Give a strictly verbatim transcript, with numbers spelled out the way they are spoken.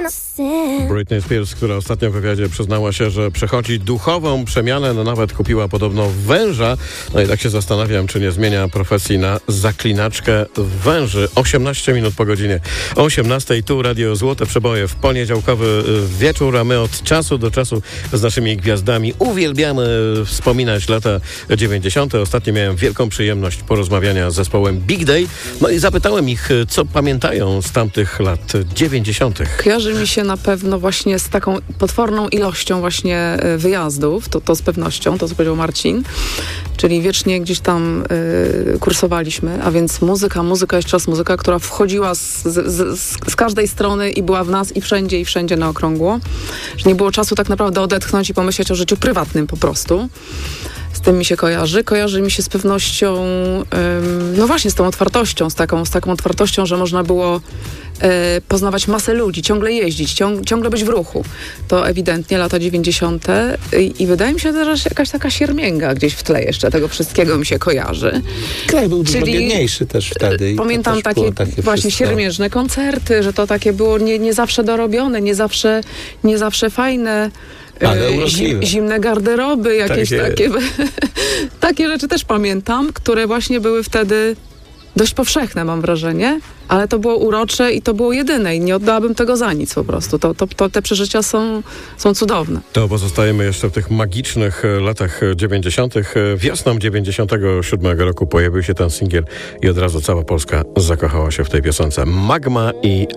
Britney Spears, która ostatnio w wywiadzie przyznała się, że przechodzi duchową przemianę, no nawet kupiła podobno węża. No i tak się zastanawiam, czy nie zmienia profesji na zaklinaczkę węży. osiemnaście minut po godzinie osiemnastej. Tu Radio Złote Przeboje w poniedziałkowy wieczór, a my od czasu do czasu z naszymi gwiazdami uwielbiamy wspominać lata dziewięćdziesiąte. Ostatnio miałem wielką przyjemność porozmawiania z zespołem Big Day. No i zapytałem ich, co pamiętają z tamtych lat dziewięćdziesiątych. Kojarzy mi się na pewno właśnie z taką potworną ilością właśnie wyjazdów, to, to z pewnością, to co powiedział Marcin, czyli wiecznie gdzieś tam y, kursowaliśmy, a więc muzyka, muzyka, jeszcze raz muzyka, która wchodziła z, z, z, z każdej strony i była w nas i wszędzie, i wszędzie na okrągło, że nie było czasu tak naprawdę odetchnąć i pomyśleć o życiu prywatnym po prostu. Z tym mi się kojarzy. Kojarzy mi się z pewnością, ym, no właśnie z tą otwartością, z taką, z taką otwartością, że można było y, poznawać masę ludzi, ciągle jeździć, ciąg, ciągle być w ruchu. To ewidentnie lata dziewięćdziesiąte. I, i wydaje mi się też, że jakaś taka siermięga gdzieś w tle jeszcze tego wszystkiego mi się kojarzy. Kraj był dużo Czyli, biedniejszy też wtedy. I pamiętam takie, takie właśnie wszystko. Siermiężne koncerty, że to takie było nie, nie zawsze dorobione, nie zawsze, nie zawsze fajne. Ale Zim, zimne garderoby, jakieś tak takie, takie rzeczy też pamiętam, które właśnie były wtedy dość powszechne, mam wrażenie, ale to było urocze i to było jedyne i nie oddałabym tego za nic po prostu. To, to, to te przeżycia są, są cudowne. To pozostajemy jeszcze w tych magicznych latach dziewięćdziesiątych. Wiosną dziewięćdziesiątego siódmego roku pojawił się ten singiel i od razu cała Polska zakochała się w tej piosence. Magma i